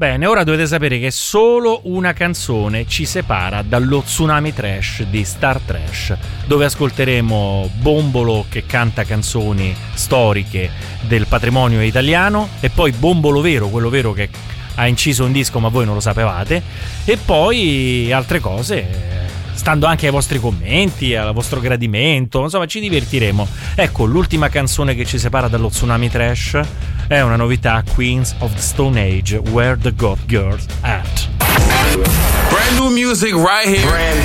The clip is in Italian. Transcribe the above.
Bene, ora dovete sapere che solo una canzone ci separa dallo tsunami trash di Star Trash, dove ascolteremo Bombolo che canta canzoni storiche del patrimonio italiano, e poi Bombolo vero, quello vero che ha inciso un disco ma voi non lo sapevate, e poi altre cose, stando anche ai vostri commenti, al vostro gradimento, insomma ci divertiremo. Ecco, l'ultima canzone che ci separa dallo tsunami trash è una novità, Queens of the Stone Age, Where the God Girls At. Brand new music right here.